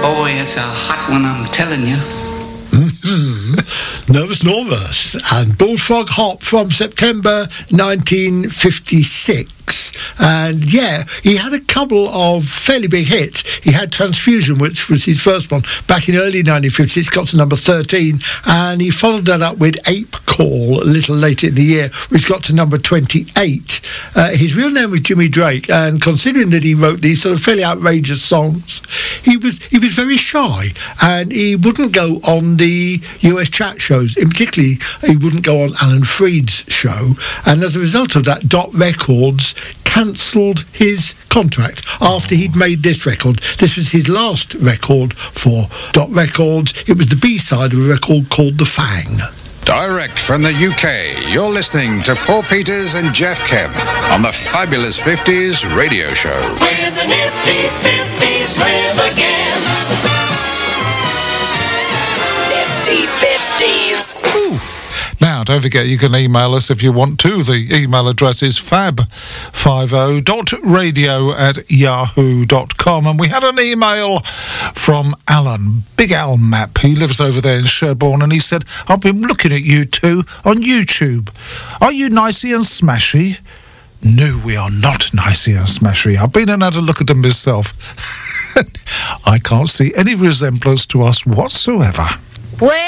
Boy, it's a hot one, I'm telling you. Nervous Norvus and Bullfrog Hop from September 1956. And yeah, he had a couple of fairly big hits. He had Transfusion, which was his first one back in early 1950s. It got to number 13, and he followed that up with Ape Call a little later in the year, which got to number 28. His real name was Jimmy Drake, and considering that he wrote these sort of fairly outrageous songs, he was very shy, and he wouldn't go on the US chat shows. In particular, he wouldn't go on Alan Freed's show, and as a result of that, Dot Records cancelled his contract after he'd made this record. This was his last record for Dot Records. It was the B-side of a record called The Fang. Direct from the UK, you're listening to Paul Peters and Jeff Kemp on the Fabulous 50s radio show. When the nifty 50s live again. Nifty 50s. Ooh. Now, don't forget, you can email us if you want to. The email address is fab50.radio@yahoo.com. And we had an email from Alan, Big Al Map. He lives over there in Sherborne, and he said, I've been looking at you two on YouTube. Are you nicey and smashy? No, we are not nicey and smashy. I've been and had a look at them myself. I can't see any resemblance to us whatsoever. Well,